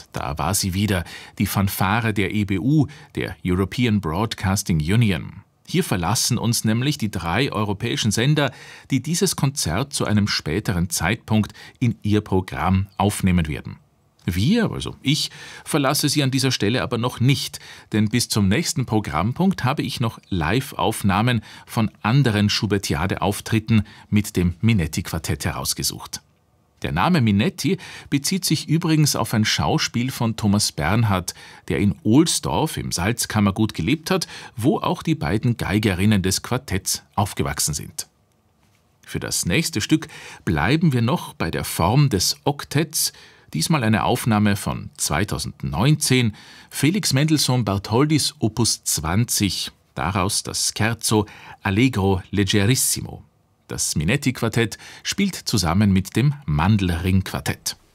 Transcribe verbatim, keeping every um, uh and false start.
Da war sie wieder, die Fanfare der E B U, der European Broadcasting Union. Hier verlassen uns nämlich die drei europäischen Sender, die dieses Konzert zu einem späteren Zeitpunkt in ihr Programm aufnehmen werden. Wir, also ich, verlasse Sie an dieser Stelle aber noch nicht, denn bis zum nächsten Programmpunkt habe ich noch Live-Aufnahmen von anderen Schubertiade-Auftritten mit dem Minetti-Quartett herausgesucht. Der Name Minetti bezieht sich übrigens auf ein Schauspiel von Thomas Bernhard, der in Ohlsdorf im Salzkammergut gelebt hat, wo auch die beiden Geigerinnen des Quartetts aufgewachsen sind. Für das nächste Stück bleiben wir noch bei der Form des Oktetts, diesmal eine Aufnahme von zweitausendneunzehn, Felix Mendelssohn Bartholdys Opus zwanzig, daraus das Scherzo Allegro Leggerissimo. Das Minetti-Quartett spielt zusammen mit dem Mandelring-Quartett.